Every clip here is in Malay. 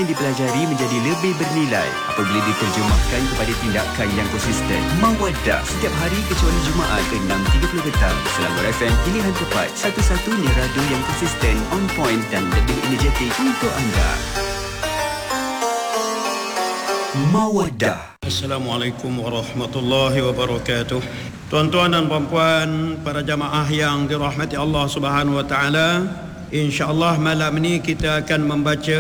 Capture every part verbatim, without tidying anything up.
yang dipelajari menjadi lebih bernilai apabila diterjemahkan kepada tindakan yang konsisten. Mawaddah setiap hari kecuali Jumaat ke enam tiga puluh petang. Selangor F M, pilihan tepat, satu-satunya radio yang konsisten, on point dan lebih energetik untuk anda. Mawaddah. Assalamualaikum warahmatullahi wabarakatuh. Tuan-tuan dan puan-puan, para jamaah yang dirahmati Allah Subhanahu wa taala, insya-Allah malam ini kita akan membaca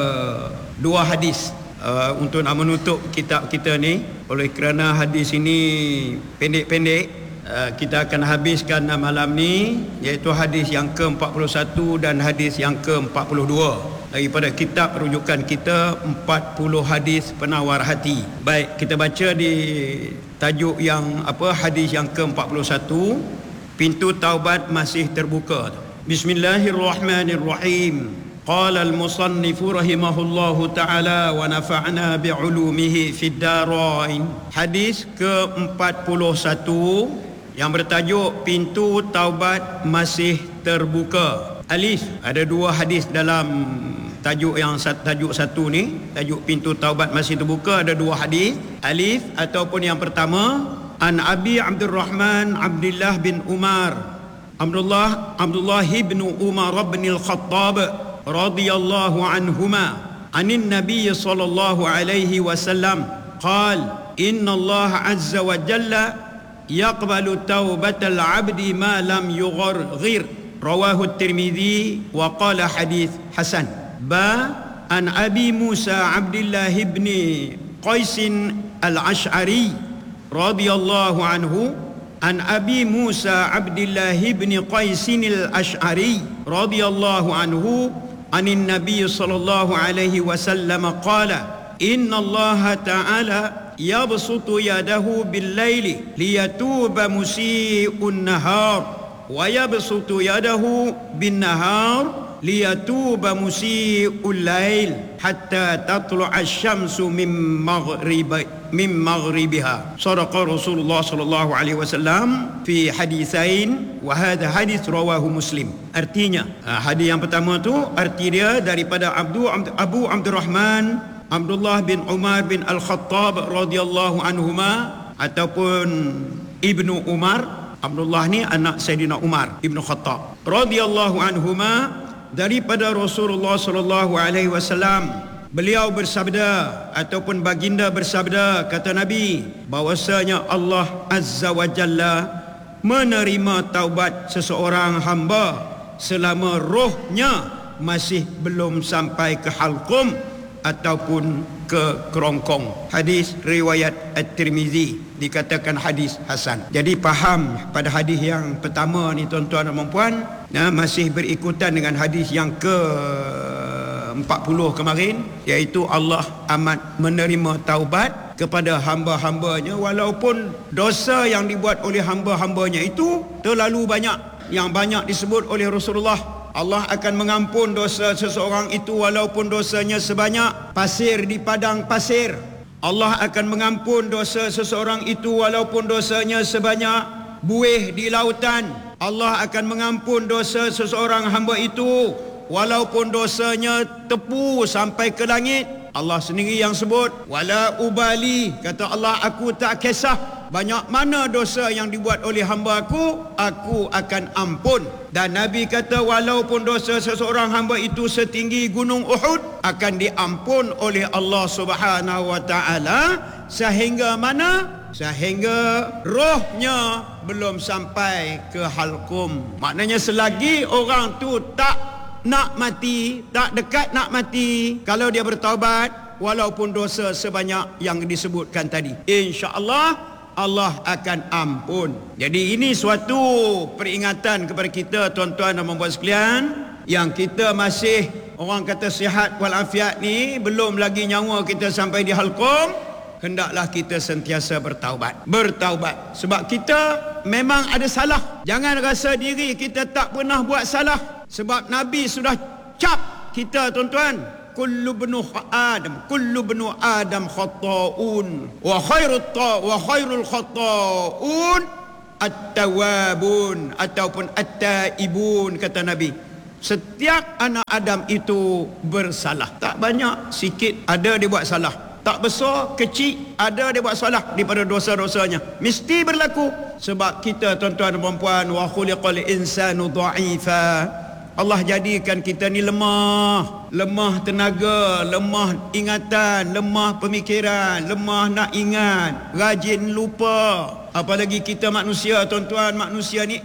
dua hadis uh, untuk nak menutup kitab kita ni. Oleh kerana hadis ini pendek-pendek, uh, kita akan habiskan malam ni, iaitu hadis yang ke empat puluh satu dan hadis yang ke empat puluh dua daripada kitab rujukan kita, empat puluh hadis penawar hati. Baik, kita baca di tajuk yang apa, hadis yang ke empat puluh satu, pintu taubat masih terbuka. Bismillahirrahmanirrahim. Qala al-musannif rahimahullahu ta'ala wa nafa'na bi'ulumihi fid darain. Hadis ke empat puluh satu yang bertajuk pintu taubat masih terbuka. Alif, ada dua hadis dalam tajuk yang tajuk satu ni, tajuk pintu taubat masih terbuka, ada dua hadis. Alif ataupun yang pertama, an Abi Abdurrahman Abdullah bin Umar Abdullah Abdullah bin Umar bin Al-Khattab radhiyallahu anhuma anin Nabi sallallahu alaihi wasallam qala inna Allah azza wa jalla yaqbalu taubatal 'abdi ma lam yugharghir. Rawahu Tirmidzi wa qala hadis hasan. Ba an Abi Musa Abdullah ibn Qais al-Ash'ari radhiyallahu anhu an Abi Musa Abdullah ibn Qais al-Ash'ari radhiyallahu anhu anin Nabi sallallahu alaihi wasallam qala inna Allah ta'ala yabsutu yadahu bil-laili liyatuba musii'un nahar wa yabsutu yadahu bin-nahar liyatuba musii'ul lail hatta tatlu'a asy-syamsu min maghribi min maghribiha. Sadaqa Rasulullah sallallahu alaihi wasallam fi haditsain wa hadha hadits rawahu Muslim. Artinya, hadis yang pertama tu arti dia daripada Abdu Abu Abdurrahman Abdullah bin Umar bin Al-Khattab radhiyallahu anhuma ataupun Ibnu Umar. Abdullah ni anak Sayyidina Umar Ibnu Khattab radhiyallahu anhuma, daripada Rasulullah sallallahu alaihi wasallam, beliau bersabda ataupun baginda bersabda, kata Nabi, bahwasanya Allah azza wa jalla menerima taubat seseorang hamba selama rohnya masih belum sampai ke halqum ataupun ke kerongkong. Hadis riwayat At-Tirmizi, dikatakan hadis hasan. Jadi faham pada hadis yang pertama ni tuan-tuan dan puan-puan, nah, masih berikutan dengan hadis yang ke empat puluh kemarin, iaitu Allah amat menerima taubat kepada hamba-hambanya walaupun dosa yang dibuat oleh hamba-hambanya itu terlalu banyak. Yang banyak disebut oleh Rasulullah, Allah akan mengampun dosa seseorang itu walaupun dosanya sebanyak pasir di padang pasir. Allah akan mengampun dosa seseorang itu walaupun dosanya sebanyak buih di lautan. Allah akan mengampun dosa seseorang hamba itu walaupun dosanya tepu sampai ke langit. Allah sendiri yang sebut, wala ubali, kata Allah, aku tak kisah banyak mana dosa yang dibuat oleh hamba aku, aku akan ampun. Dan Nabi kata walaupun dosa seseorang hamba itu setinggi gunung Uhud, akan diampun oleh Allah Subhanahu wa taala sehingga mana? Sehingga rohnya belum sampai ke halqum. Maknanya selagi orang tu tak nak mati, tak dekat nak mati, kalau dia bertaubat walaupun dosa sebanyak yang disebutkan tadi, insya-Allah Allah akan ampun. Jadi ini suatu peringatan kepada kita tuan-tuan dan puan-puan sekalian, yang kita masih, orang kata sihat walafiat ni, belum lagi nyawa kita sampai di halqum, hendaklah kita sentiasa bertaubat. Bertaubat sebab kita memang ada salah. Jangan rasa diri kita tak pernah buat salah, sebab Nabi sudah cap kita tuan-tuan, kullu bnu Adam kullu bnu Adam khata'un wa khairut ta wa khairul khata'un at-tawwabun ataupun at-taibun, kata Nabi. Setiap anak Adam itu bersalah. Tak banyak, sikit ada dia buat salah. Tak besar, kecil, ada dia buat salah daripada dosa-dosanya. Mesti berlaku. Sebab kita tuan-tuan dan puan-puan, wa khuliqal insanu dha'ifa. Allah jadikan kita ni lemah. Lemah tenaga, lemah ingatan, lemah pemikiran, lemah nak ingat, rajin lupa. Apalagi kita manusia, tuan-tuan, manusia ni